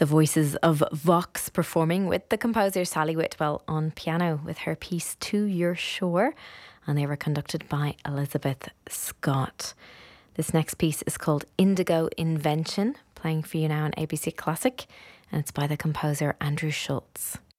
The voices of Vox performing with the composer Sally Whitwell on piano with her piece To Your Shore, and they were conducted by Elizabeth Scott. This next piece is called Indigo Invention, playing for you now on ABC Classic, and it's by the composer Andrew Schultz.